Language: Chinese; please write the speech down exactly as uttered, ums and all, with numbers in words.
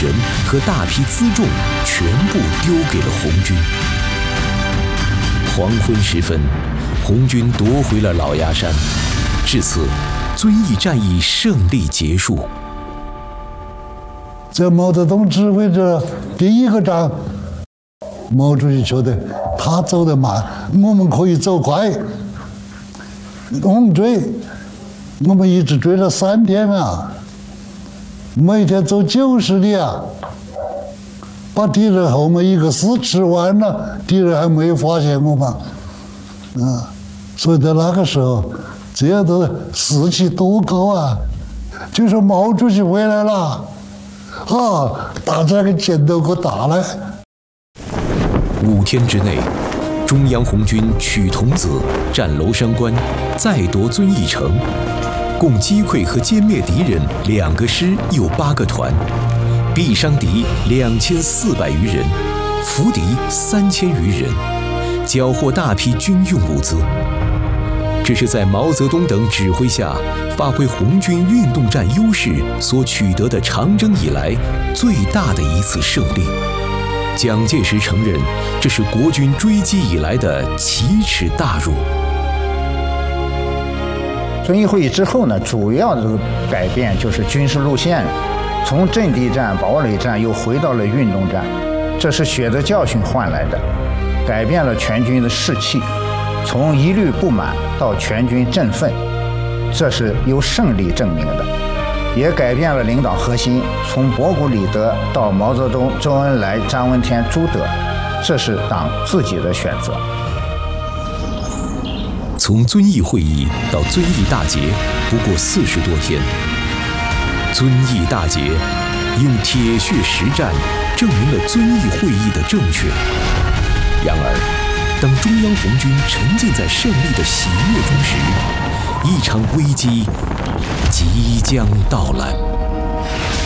神和大批辎重全部丢给了红军。黄昏时分，红军夺回了老鸭山，至此，遵义战役胜利结束。 这毛泽东指挥着第一个仗，毛主席觉得他走得慢，我们可以走快。我们追，我们一直追了三天啊，每天走九十里啊，把敌人后面一个师吃完了，敌人还没有发现我们，啊，所以在那个时候，这样的士气多高啊！就说毛主席回来了。啊！大家给箭头给我打来。 五天之内，中央红军取桐梓、占娄山关，再夺遵义城，共击溃和歼灭敌人两个师又八个团，毙伤敌两千四百余人，俘敌三千余人，缴获大批军用物资。这是在毛泽东等指挥下，发挥红军运动战优势所取得的长征以来最大的一次胜利。蒋介石承认，这是国军追击以来的奇耻大辱。 遵义会议之后呢，主要的改变就是军事路线，从阵地战、堡垒战又回到了运动战，这是血的教训换来的，改变了全军的士气。从一律不满到全军振奋，这是由胜利证明的，也改变了领导核心，从博古李德到毛泽东、周恩来、张闻天、朱德，这是党自己的选择。 从遵义会议到遵义大捷，不过四十多天。遵义大捷用铁血实战证明了遵义会议的正确。然而，当中央红军沉浸在胜利的喜悦中时，一场危机即将到来。